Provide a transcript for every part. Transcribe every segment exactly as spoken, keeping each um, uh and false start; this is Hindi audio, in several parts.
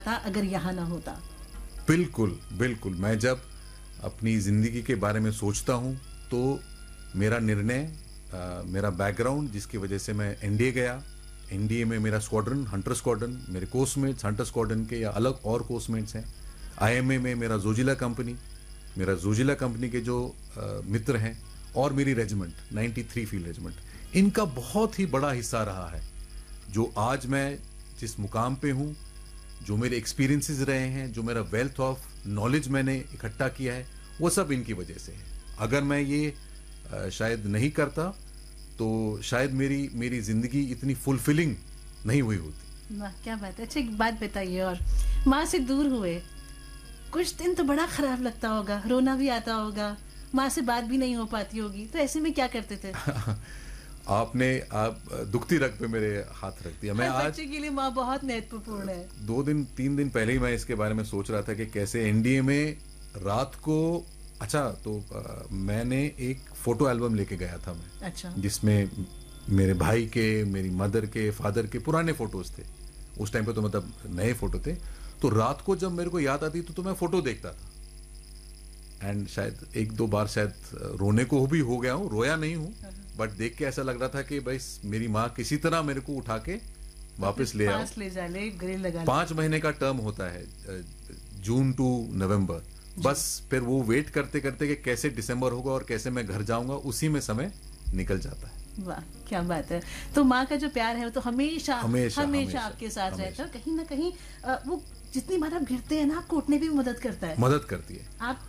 था अगर यहाँ ना होता? बिल्कुल बिल्कुल। मैं जब अपनी ज़िंदगी के बारे में सोचता हूँ तो मेरा निर्णय, आ, मेरा बैकग्राउंड जिसकी वजह से मैं एनडीए गया, एनडीए में मेरा स्क्वाड्रन, हंटर स्क्वाड्रन, मेरे कोर्समेट्स हंटर स्क्वाड्रन के या अलग और कोर्समेट्स हैं। आईएमए में मेरा जोजिला कंपनी, मेरा जोजिला कंपनी के जो आ, मित्र हैं, और मेरी रेजिमेंट तिरानवे फील्ड रेजिमेंट, इनका बहुत ही बड़ा हिस्सा रहा है जो आज मैं जिस मुकाम पे हूँ, जो मेरे एक्सपीरियंसेस रहे हैं, जो मेरा वेल्थ ऑफ नॉलेज मैंने इकट्ठा किया है, वो सब इनकी वजह से है। अगर मैं ये आ, शायद नहीं करता तो शायद मेरी मेरी जिंदगी इतनी फुलफिलिंग नहीं हुई होती। वाह क्या बात है। अच्छा एक बात बताइए, और माँ से दूर हुए कुछ दिन तो बड़ा खराब लगता होगा, रोना भी आता होगा, माँ से बात भी नहीं हो पाती होगी, तो ऐसे में क्या करते थे? आपने आप दुखती रग पे मेरे हाथ रख दिया। मैं आज बच्चे के लिए माँ बहुत महत्वपूर्ण है। दो दिन तीन दिन पहले ही मैं इसके बारे में सोच रहा था कि कैसे एनडीए में रात को, अच्छा तो आ, मैंने एक फोटो एल्बम लेके गया था मैं, अच्छा, जिसमें मेरे भाई के, मेरी मदर के, फादर के पुराने फोटोज थे। उस टाइम पे तो मतलब नए फोटो थे। तो रात को जब मेरे को याद आती तो, तो मैं फोटो देखता था, एंड शायद एक दो बार शायद रोने को भी हो गया हूँ, रोया नहीं हूँ, बट देख के ऐसा लग रहा था कि भाई मेरी माँ किसी तरह मेरे को उठा के वापस ले आओ। ले जा ले, ग्रिल लगा। पांच महीने का टर्म होता है, जून टू नवंबर, बस फिर वो वेट करते करते कि कैसे दिसंबर होगा और कैसे मैं घर जाऊंगा, उसी में समय निकल जाता है। वाह क्या बात है। तो माँ का जो प्यार है वो तो हमेशा हमेशा, हमेशा, हमेशा आपके साथ रहता है। कहीं ना कहीं वो जितनी बार आप गिरते हैं ना, आपको उठने भी मदद करता है। मदद करती है। आप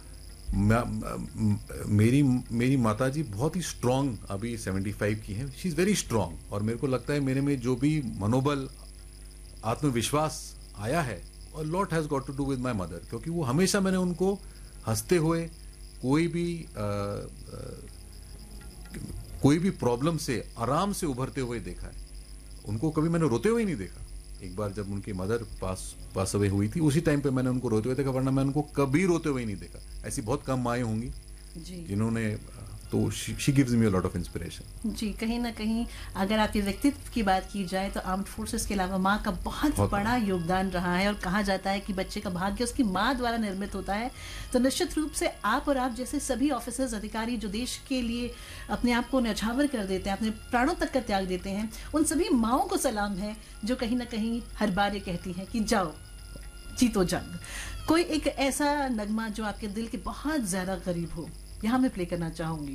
मेरी मेरी माताजी बहुत ही स्ट्रांग, अभी पचहत्तर की हैं, शी इज वेरी स्ट्रांग, और मेरे को लगता है मेरे में जो भी मनोबल, आत्मविश्वास आया है, और lot has got to do with my mother, क्योंकि वो हमेशा मैंने उनको हंसते हुए, कोई भी आ, आ, कोई भी प्रॉब्लम से आराम से उभरते हुए देखा है। उनको कभी मैंने रोते हुए नहीं देखा। एक बार जब उनकी मदर पास पास अवे हुई थी, उसी टाइम पे मैंने उनको रोते हुए देखा, वरना मैं उनको कभी रोते हुए नहीं देखा। ऐसी बहुत कम माएँ होंगी जिन्होंने, तो she gives me a lot of inspiration. जी, कहीं ना कहीं अगर आपके व्यक्तित्व की बात की जाए तो आर्म्ड फोर्सेस के अलावा माँ का बहुत, बहुत बड़ा योगदान रहा है, और कहा जाता है कि बच्चे का भाग्य उसकी माँ द्वारा निर्मित होता है। तो निश्चित रूप से आप और आप जैसे सभी ऑफिसर्स, अधिकारी जो देश के लिए अपने आप को न्यौछावर कर देते हैं, अपने प्राणों तक का त्याग देते हैं, उन सभी माँओं को सलाम है जो कहीं ना कहीं हर बार ये कहती हैं कि जाओ जीतो जंग। कोई एक ऐसा नगमा जो आपके दिल के बहुत ज्यादा करीब हो, यहाँ मैं प्ले करना चाहूंगी।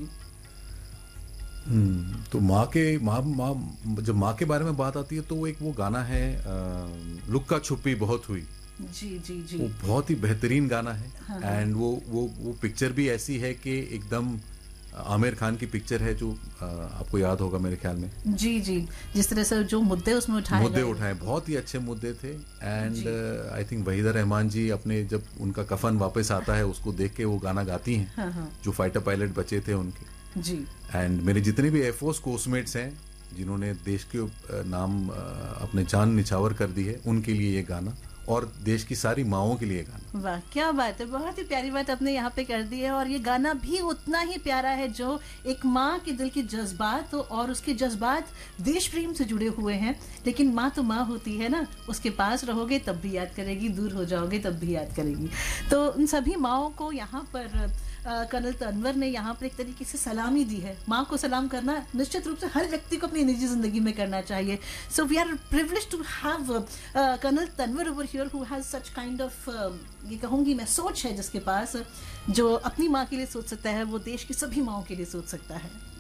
हम्म तो माँ के माँ माँ जब माँ के बारे में बात आती है तो वो एक वो गाना है, लुक्का छुपी बहुत हुई। जी जी जी, वो बहुत ही बेहतरीन गाना है। हाँ, एंड वो वो वो पिक्चर भी ऐसी है कि एकदम आमिर खान की पिक्चर है, जो आ, आपको याद होगा मेरे ख्याल में। जी जी, जिस तरह से जो मुद्दे उसमें उठाए मुद्दे उठाए बहुत ही अच्छे मुद्दे थे। And I think Waheeda Rehman जी अपने, जब उनका कफन वापस आता है उसको देख के वो गाना गाती हैं, हाँ, हाँ, जो फाइटर पायलट बचे थे उनके। जी, एंड मेरे जितने भी एयरफोर्स कोर्समेट्स हैं जिन्होंने देश के नाम अपने जान निछावर कर दी है, उनके लिए ये गाना, और देश की सारी माँओं के लिए गाना। वाह क्या बात है, बहुत ही प्यारी बात आपने यहाँ पे कर दी है। और ये गाना भी उतना ही प्यारा है जो एक माँ के दिल के जज्बात, और उसके जज्बात देश प्रेम से जुड़े हुए हैं। लेकिन माँ तो माँ होती है ना, उसके पास रहोगे तब भी याद करेगी, दूर हो जाओगे तब भी याद करेगी। तो उन सभी माँओं को यहाँ पर कर्नल तनवर ने यहाँ पर एक तरीके से सलामी दी है। माँ को सलाम करना निश्चित रूप से हर व्यक्ति को अपनी निजी जिंदगी में करना चाहिए। So we are privileged to have colonel Tanwar over here who has such kind of, ये कहूँगी मैं, सोच है जिसके पास, जो अपनी माँ के लिए सोच सकता है वो देश की सभी माँओं के लिए सोच सकता है।